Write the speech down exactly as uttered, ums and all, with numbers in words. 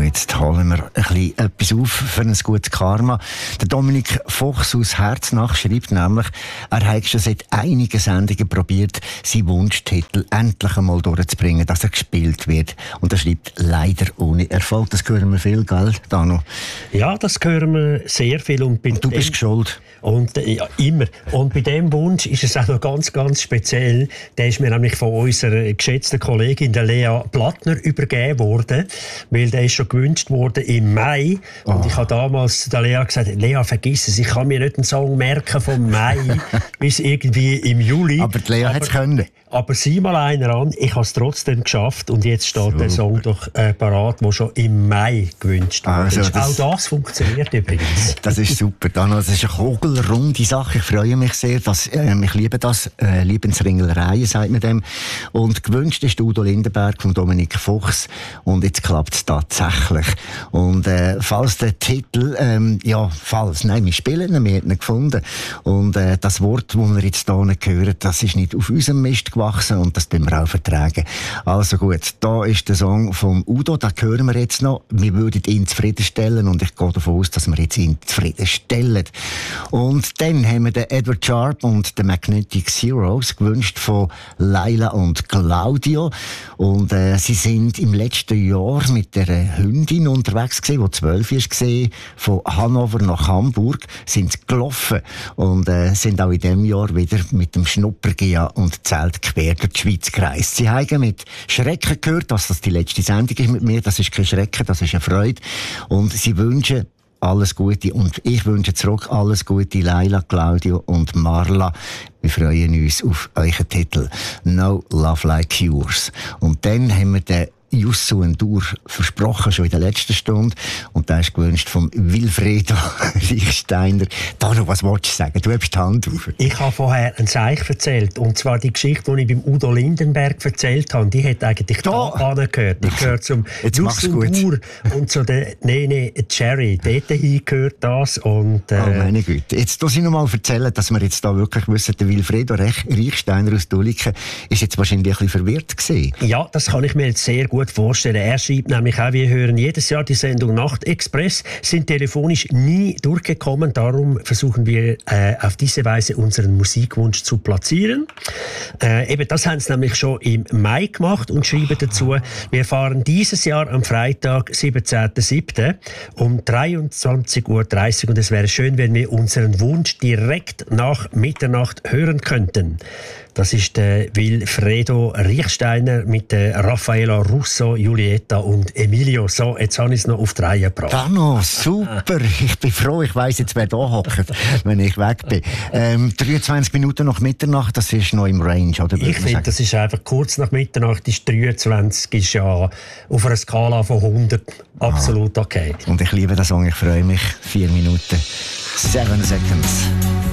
jetzt holen wir ein bisschen etwas auf für ein gutes Karma. Der Dominik Fuchs aus Herznach schreibt nämlich, er hat schon seit einigen Sendungen probiert, seinen Wunschtitel endlich einmal durchzubringen, dass er gespielt wird. Und er schreibt leider ohne Erfolg. Das hören wir viel, gell, Dano? Ja, das hören wir sehr viel. Und, und du bist schuld. Und, äh, ja, immer. Und bei diesem Wunsch ist es auch noch ganz, ganz speziell. Der ist mir nämlich von unserer geschätzten Kollegin, der Lea Plattner, übergeben worden. Weil der ist schon gewünscht worden im Mai. Oh. Und ich habe damals der Lea gesagt, Lea, vergiss es, ich kann mir nicht einen Song merken vom Mai bis irgendwie im Juli. Aber die Lea hat es können. Aber sieh mal einer an, ich habe es trotzdem geschafft und jetzt steht Super. Der Song doch äh, parat, der schon im Mai gewünscht wurde. Also, das, auch das funktioniert übrigens. Das ist super. Das ist eine kugelrunde Sache. Ich freue mich sehr. Dass, äh, ich liebe das. Äh, Lebensringelereien, sagt man dem. Und gewünscht ist Udo Lindenberg von Dominik Fuchs. Und jetzt klappt es tatsächlich. Und äh, falls der Titel, ähm, ja, falls, nein, wir spielen ihn, wir haben ihn gefunden. Und äh, das Wort, das wir jetzt hier hören, das ist nicht auf unserem Mist gewachsen. Und das tun wir auch vertragen. Also gut, da ist der Song von Udo, den hören wir jetzt noch. Wir würden ihn zufriedenstellen und ich gehe davon aus, dass wir jetzt ihn zufriedenstellen. Und dann haben wir den Edward Sharpe und den Magnetic Zeros gewünscht von Laila und Claudio. Und äh, sie sind im letzten Jahr mit der Hündin unterwegs gewesen, die zwölf war, von Hannover nach Hamburg, sind sie gelaufen und äh, sind auch in diesem Jahr wieder mit dem Schnuppergia und Zelt quer durch die Schweiz gereist. Sie haben mit Schrecken gehört, dass das die letzte Sendung ist mit mir. Das ist kein Schrecken, das ist eine Freude. Und sie wünschen alles Gute. Und ich wünsche zurück alles Gute, Laila, Claudio und Marla. Wir freuen uns auf euren Titel «No Love Like Yours». Und dann haben wir den Jussu Endur versprochen, schon in der letzten Stunde. Und der ist gewünscht von Wilfredo Reichsteiner. Dano, was wolltest du sagen? Du hast die Hand auf. Ich habe vorher ein Seich erzählt. Und zwar die Geschichte, die ich beim Udo Lindenberg erzählt habe. Die hat eigentlich da angehört. Die gehört zum Jussu Endur und zu der Nene Cherry. Dort gehört das. Und, äh, oh meine Güte. Jetzt muss ich noch mal erzählen, dass wir jetzt da wirklich wissen, der Wilfredo Reichsteiner aus Dulliken ist jetzt wahrscheinlich ein bisschen verwirrt gewesen. Ja, das kann ich mir jetzt sehr gut vorstellen. Er schreibt nämlich auch, wir hören jedes Jahr die Sendung Nachtexpress, sind telefonisch nie durchgekommen, darum versuchen wir äh, auf diese Weise unseren Musikwunsch zu platzieren. Äh, eben das haben sie nämlich schon im Mai gemacht und schreiben dazu, wir fahren dieses Jahr am Freitag, siebenzehnten siebten um dreiundzwanzig Uhr dreißig und es wäre schön, wenn wir unseren Wunsch direkt nach Mitternacht hören könnten. Das ist der Wilfredo Reichsteiner mit der Raffaella Russo, Julietta und Emilio. So, jetzt habe ich es noch auf drei gebracht. Dano, super. Ich bin froh, ich weiss jetzt, wer da hockt, wenn ich weg bin. Ähm, dreiundzwanzig Minuten nach Mitternacht, das ist noch im Range, oder? Ich finde, das ist einfach kurz nach Mitternacht, ist dreiundzwanzig, ist ja auf einer Skala von hundert absolut okay. Und ich liebe den Song, ich freue mich. Vier Minuten, seven seconds.